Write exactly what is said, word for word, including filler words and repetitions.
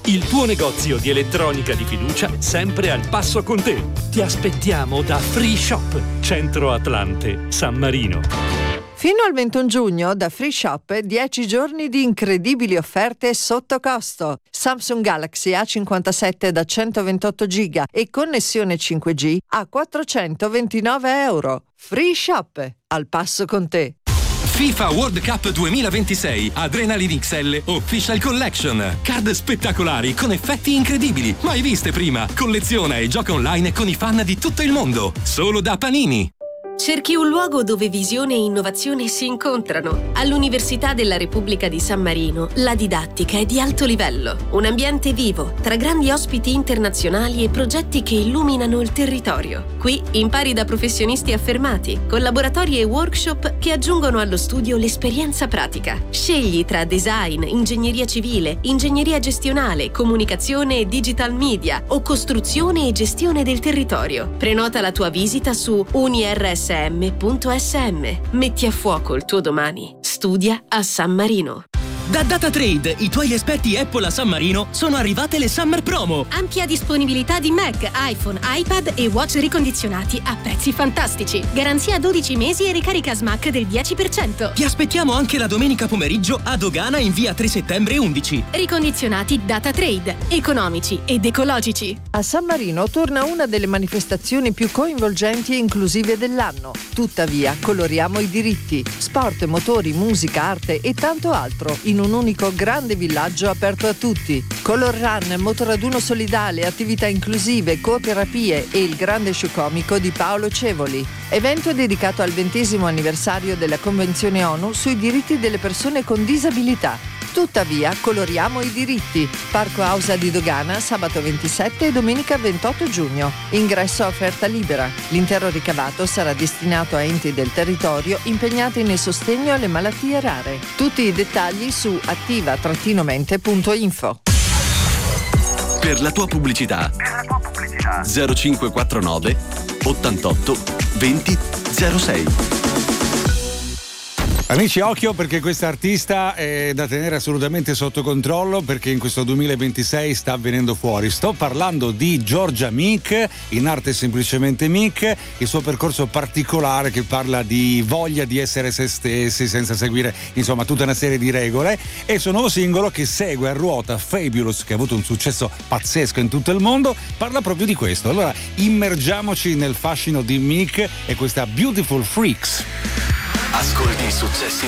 il tuo negozio di elettronica di fiducia sempre al passo con te. Ti aspettiamo da Free Shop, Centro Atlante, San Marino. Fino al ventuno giugno da Free Shop dieci giorni di incredibili offerte sotto costo. Samsung Galaxy A cinquantasette da centoventotto giga e connessione cinque G a quattrocentoventinove euro. Free Shop, al passo con te. FIFA World Cup duemilaventisei Adrenaline X L Official Collection. Card spettacolari con effetti incredibili, mai viste prima. Colleziona e gioca online con i fan di tutto il mondo. Solo da Panini. Cerchi un luogo dove visione e innovazione si incontrano. All'Università della Repubblica di San Marino la didattica è di alto livello. Un ambiente vivo, tra grandi ospiti internazionali e progetti che illuminano il territorio. Qui impari da professionisti affermati, con laboratori e workshop che aggiungono allo studio l'esperienza pratica. Scegli tra design, ingegneria civile, ingegneria gestionale, comunicazione e digital media o costruzione e gestione del territorio. Prenota la tua visita su unirs punto s m. Metti a fuoco il tuo domani. Studia a San Marino. Da DataTrade, i tuoi esperti Apple a San Marino, sono arrivate le Summer Promo. Ampia disponibilità di Mac, iPhone, iPad e watch ricondizionati a prezzi fantastici. Garanzia dodici mesi e ricarica Smack del dieci per cento. Ti aspettiamo anche la domenica pomeriggio a Dogana in via tre settembre undici. Ricondizionati DataTrade, economici ed ecologici. A San Marino torna una delle manifestazioni più coinvolgenti e inclusive dell'anno. Tuttavia, coloriamo i diritti. Sport, motori, musica, arte e tanto altro in un unico grande villaggio aperto a tutti. Color Run, motoraduno solidale, attività inclusive, coterapie e il grande show comico di Paolo Cevoli. Evento dedicato al ventesimo anniversario della Convenzione ONU sui diritti delle persone con disabilità. Tuttavia, coloriamo i diritti. Parco Ausa di Dogana, sabato ventisette e domenica ventotto giugno. Ingresso a offerta libera. L'intero ricavato sarà destinato a enti del territorio impegnati nel sostegno alle malattie rare. Tutti i dettagli su attiva mente punto info. Per la tua pubblicità. Per la tua pubblicità. zero cinque quattro nove ottantotto venti zero sei. Amici, occhio, perché questa artista è da tenere assolutamente sotto controllo, perché in questo duemilaventisei sta venendo fuori. Sto parlando di Giorgia Meek, in arte semplicemente Meek, il suo percorso particolare che parla di voglia di essere se stessi senza seguire insomma tutta una serie di regole, e il suo nuovo singolo che segue a ruota Fabulous, che ha avuto un successo pazzesco in tutto il mondo, parla proprio di questo. Allora immergiamoci nel fascino di Meek e questa Beautiful Freaks. Ascolti i successi